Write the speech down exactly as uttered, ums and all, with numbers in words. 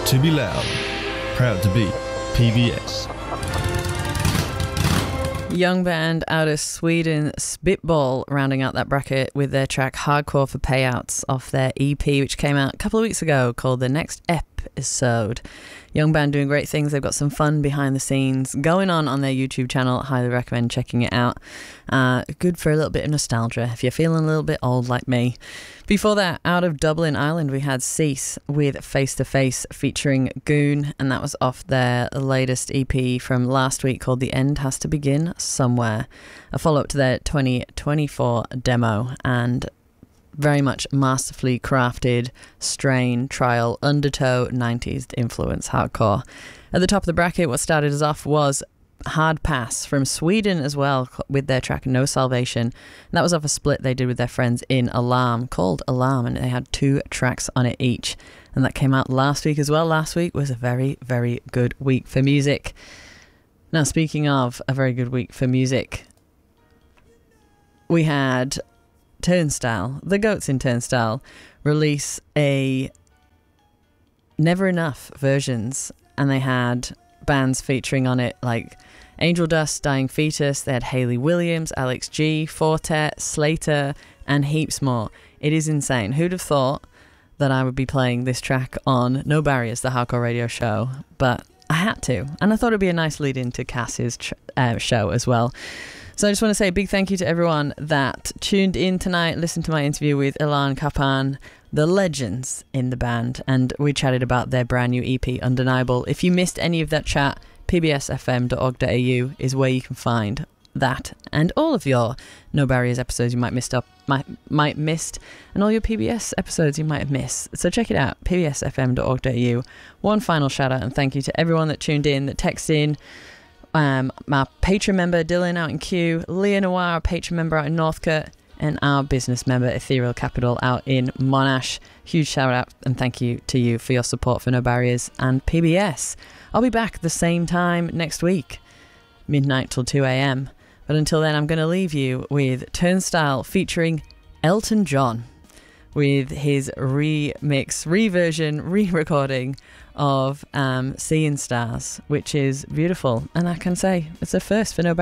To Be Loud. Proud to be P B S. Young band out of Sweden, Spitball, rounding out that bracket with their track Hardcore for Payouts off their E P, which came out a couple of weeks ago, called The Next Episode. Young band doing great things. They've got some fun behind the scenes going on on their YouTube channel. Highly recommend checking it out. Uh, good for a little bit of nostalgia if you're feeling a little bit old like me. Before that, out of Dublin, Ireland, we had Cease with Face to Face featuring Goon, and that was off their latest E P from last week called The End Has to Begin Somewhere, a follow-up to their twenty twenty-four demo, and very much masterfully crafted, strain, trial, undertow, nineties influence hardcore. At the top of the bracket, what started us off was Hard Pass from Sweden as well, with their track No Salvation. And that was off a split they did with their friends in Alarm, called Alarm, and they had two tracks on it each. And that came out last week as well. Last week was a very, very good week for music. Now, speaking of a very good week for music, we had Turnstile, the Goats in Turnstile, release a Never Enough versions, and they had bands featuring on it like Angel Dust, Dying Fetus. They had Hayley Williams, Alex G, Fortet, Slater, and heaps more. It is insane. Who'd have thought that I would be playing this track on No Barriers, the hardcore radio show? But I had to, and I thought it'd be a nice lead into Cass's tr- uh, show as well. So I just want to say a big thank you to everyone that tuned in tonight, listened to my interview with Ilan Kapan, the legends in the band, and we chatted about their brand new E P, Undeniable. If you missed any of that chat, p b s f m dot org dot a u is where you can find that and all of your No Barriers episodes you might missed up might might missed and all your P B S episodes you might have missed. So check it out, p b s f m dot org dot a u. One final shout out and thank you to everyone that tuned in, that texted in. Um, my Patreon member Dylan out in Kew, Leah Noir, our Patreon member out in Northcote, and our business member Ethereal Capital out in Monash. Huge shout out and thank you to you for your support for No Barriers and P B S. I'll be back the same time next week, midnight till two a.m. But until then, I'm going to leave you with Turnstile featuring Elton John with his remix, reversion, re-recording of um, Seeing Stars, which is beautiful. And I can say it's a first for No Barriers.